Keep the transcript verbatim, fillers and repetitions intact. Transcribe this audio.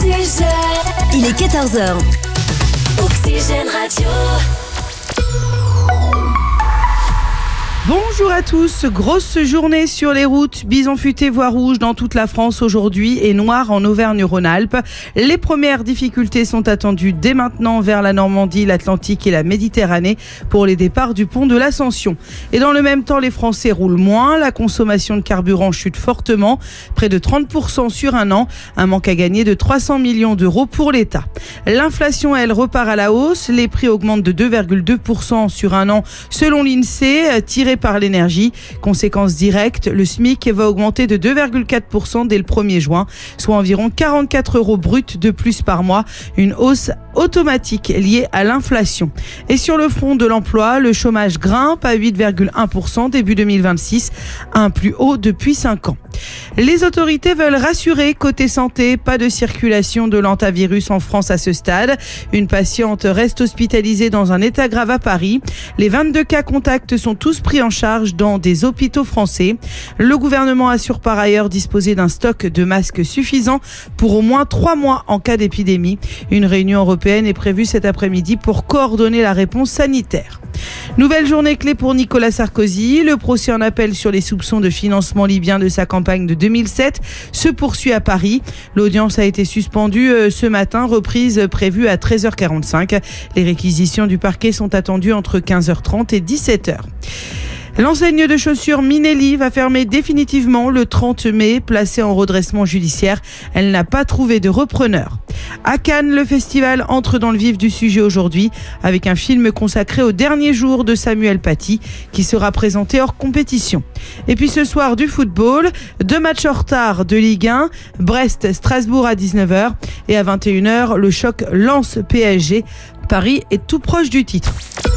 Oxygène. Il est quatorze heures. Oxygène Radio. Bonjour à tous, grosse journée sur les routes, bison futé voie rouge dans toute la France aujourd'hui et noir en Auvergne-Rhône-Alpes. Les premières difficultés sont attendues dès maintenant vers la Normandie, l'Atlantique et la Méditerranée pour les départs du pont de l'Ascension. Et dans le même temps, les Français roulent moins, la consommation de carburant chute fortement, près de trente pour cent sur un an, un manque à gagner de trois cents millions d'euros pour l'État. L'inflation, elle, repart à la hausse, les prix augmentent de deux virgule deux pour cent sur un an selon l'INSEE, tiré par l'énergie. Conséquence directe, le SMIC va augmenter de deux virgule quatre pour cent dès le premier juin, soit environ quarante-quatre euros bruts de plus par mois, une hausse automatique liée à l'inflation. Et sur le front de l'emploi, le chômage grimpe à huit virgule un pour cent début deux mille vingt-six, un plus haut depuis cinq ans. Les autorités veulent rassurer côté santé, pas de circulation de l'hantavirus en France à ce stade. Une patiente reste hospitalisée dans un état grave à Paris. Les vingt-deux cas contacts sont tous pris en charge dans des hôpitaux français. Le gouvernement assure par ailleurs disposer d'un stock de masques suffisant pour au moins trois mois en cas d'épidémie. Une réunion européenne est prévue cet après-midi pour coordonner la réponse sanitaire. Nouvelle journée clé pour Nicolas Sarkozy. Le procès en appel sur les soupçons de financement libyen de sa campagne de deux mille sept se poursuit à Paris. L'audience a été suspendue ce matin, reprise prévue à treize heures quarante-cinq. Les réquisitions du parquet sont attendues entre quinze heures trente et dix-sept heures. L'enseigne de chaussures Minelli va fermer définitivement le trente mai, placée en redressement judiciaire. Elle n'a pas trouvé de repreneur. À Cannes, le festival entre dans le vif du sujet aujourd'hui avec un film consacré au dernier jour de Samuel Paty qui sera présenté hors compétition. Et puis ce soir du football, deux matchs en retard de Ligue un, Brest-Strasbourg à dix-neuf heures et à vingt et une heures, le choc Lens P S G. Paris est tout proche du titre.